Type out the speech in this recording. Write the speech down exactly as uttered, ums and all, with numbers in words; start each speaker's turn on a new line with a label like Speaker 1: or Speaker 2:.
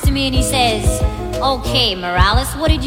Speaker 1: to me and he says, "Okay, Morales, what did you